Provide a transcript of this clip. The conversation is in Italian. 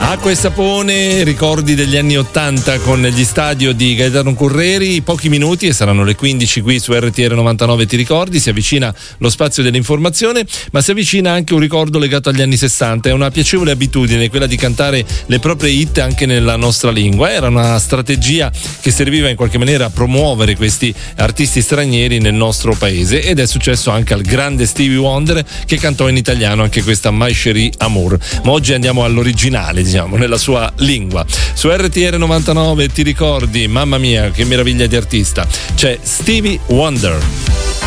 Acqua e sapone, ricordi degli anni '80 con gli Stadio di Gaetano Curreri, pochi minuti e saranno le 15 qui su RTR 99. Ti ricordi? Si avvicina lo spazio dell'informazione, ma si avvicina anche un ricordo legato agli anni '60. È una piacevole abitudine quella di cantare le proprie hit anche nella nostra lingua. Era una strategia che serviva in qualche maniera a promuovere questi artisti stranieri nel nostro paese, ed è successo anche al grande Stevie Wonder, che cantò in italiano anche questa My Chérie Amour. Ma oggi andiamo all'originale, diciamo, nella sua lingua. Su RTR 99 ti ricordi, mamma mia che meraviglia di artista, c'è Stevie Wonder.